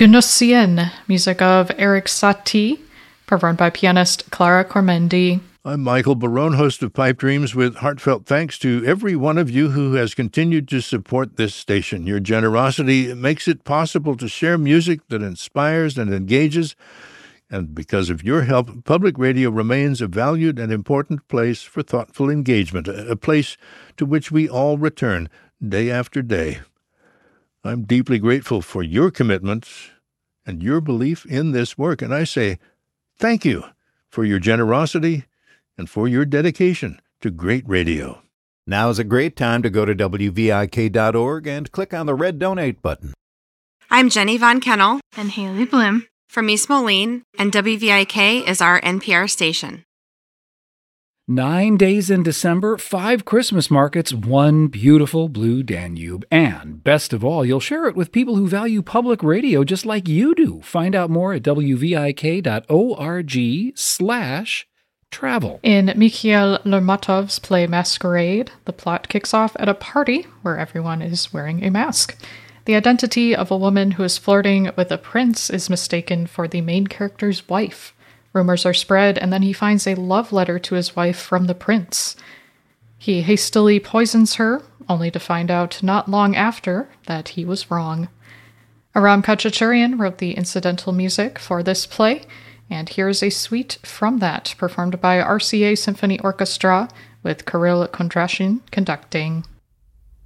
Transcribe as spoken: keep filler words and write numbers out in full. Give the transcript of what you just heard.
Gnossien, music of Eric Satie, performed by pianist Clara Cormendi. I'm Michael Barone, host of Pipe Dreams, with heartfelt thanks to every one of you who has continued to support this station. Your generosity makes it possible to share music that inspires and engages, and because of your help, public radio remains a valued and important place for thoughtful engagement, a place to which we all return day after day. I'm deeply grateful for your commitment and your belief in this work, and I say thank you for your generosity and for your dedication to great radio. Now is a great time to go to W V I K dot org and click on the red donate button. I'm Jenny Von Kennel and Haley Bloom from East Moline, and W V I K is our N P R station. Nine days in December, five Christmas markets, one beautiful blue Danube. And best of all, you'll share it with people who value public radio just like you do. Find out more at W V I K dot org slash travel. In Mikhail Lermontov's play Masquerade, the plot kicks off at a party where everyone is wearing a mask. The identity of a woman who is flirting with a prince is mistaken for the main character's wife. Rumors are spread, and then he finds a love letter to his wife from the prince. He hastily poisons her, only to find out not long after that he was wrong. Aram Khachaturian wrote the incidental music for this play, and here's a suite from that, performed by R C A Symphony Orchestra, with Kirill Kondrashin conducting.